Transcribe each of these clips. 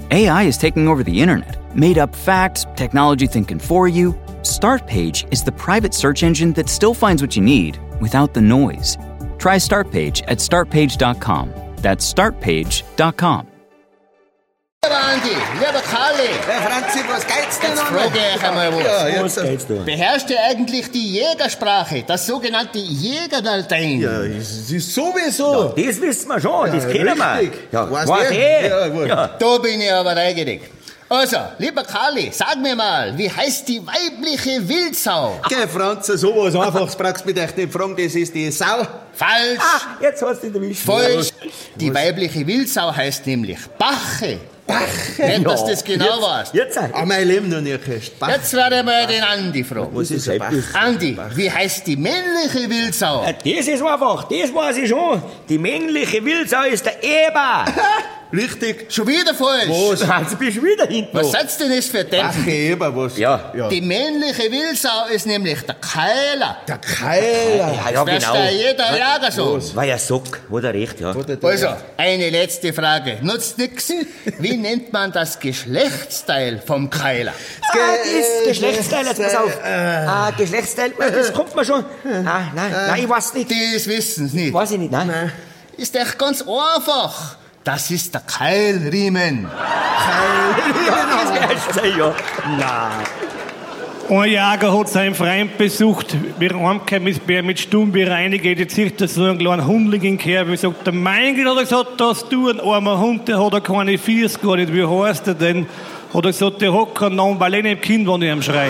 AI is taking over the internet. Made up facts, technology thinking for you. Startpage is the private search engine that still finds what you need without the noise. Try Startpage at startpage.com. That's startpage.com. Lieber Andi, lieber Karli. Herr Franzi, was geht's denn Jetzt noch? frage ich euch einmal was. Ja, Was geht's da? Beherrscht ihr eigentlich die Jägersprache, das sogenannte Jägerlatein? Ja, es ist sowieso. Das wissen wir schon, das kennen wir. richtig. Ja, Weißt weiß du? eh. Ja, gut. Ja. Da bin ich aber neugierig. Also, lieber Karli, sag mir mal, wie heißt die weibliche Wildsau? Geh, Franzi, sowas Einfaches brauchst du mich echt nicht fragen, das ist die Sau. Falsch. Jetzt hast du ihn erwischt. Falsch. Die weibliche Wildsau heißt nämlich Bache. Nicht, dass du das genau weißt. Jetzt Ah, mein Leben noch nie gehört. Jetzt werde ich mal den Andi fragen. Was ist ein Bach? Andi, wie heißt die männliche Wildsau? Das ist einfach, das weiß ich schon. Die männliche Wildsau ist der Eber. Richtig. Schon wieder falsch. Was? Jetzt bist du wieder hinten. Was seid's denn das für Deppen? Bache Eber, was? Ja. Die männliche Wildsau ist nämlich der Keiler. Der Keiler. Ja, Das genau. ist jeder Jager so. War ja Sock, hat er recht, ja. Also, eine letzte Frage. Nutzt nix. Wie nennt man das Geschlechtsteil vom Keiler? Das Geschlechtsteil, jetzt pass auf. Geschlechtsteil, das kommt mir schon. Nein, ich weiß nicht. Das wissen's nicht. Weiß ich nicht, nein. Ist echt ganz einfach. Das ist der Keilriemen. Das heißt ja. Nein. Ein Jäger hat seinen Freund besucht. Wir heimgekommen ist Bär mit Stummbier reingeht. Jetzt sieht er so einen kleinen Hundling in Kerbe. Sagt er, mein Gott, hat er gesagt, dass du ein armer Hund, der hat er keine Fiers gar nicht. Wie heißt er denn? Hat er gesagt, der hat keinen Namen, weil ich nicht im Kind, wenn ich ihm schreie.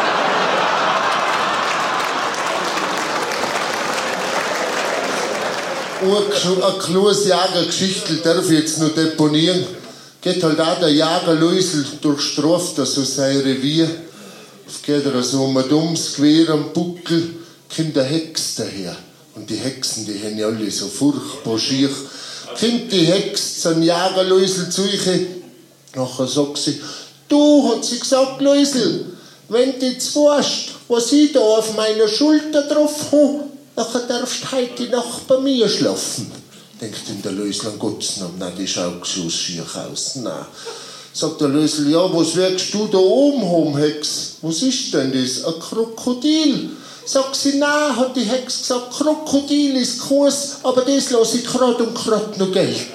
Eine kleine Jägergeschichte darf ich jetzt noch deponieren. Geht halt auch der Jäger Luisel durchstreift so sein Revier. Es geht er so um ein dummes Gewehr am Buckel, kommt eine Hex daher. Und die Hexen, die haben ja alle so furchtbar schier. Kommt die Hex zum Jäger Luisel zu euch. Nachher sagt sie, du, hat sie gesagt, Luisel, wenn du jetzt weißt, was ich da auf meiner Schulter drauf habe, nachher darfst du heute Nacht bei mir schlafen. Denkt in der Lösel an Gottes Namen, nein, die schaut so schier aus, nein. Sagt der Lösel, ja, was wirkst du da oben haben, Hex? Was ist denn das? Ein Krokodil? Sagt sie, nein, hat die Hex gesagt, Krokodil ist Kurs, aber das lasse ich gerade und gerade noch gelten.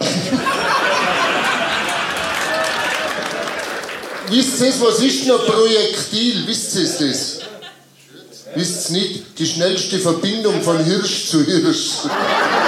Wisst ihr, was ist denn ein Projektil? Wisst ihr das? Wisst ihr nicht? Die schnellste Verbindung von Hirsch zu Hirsch.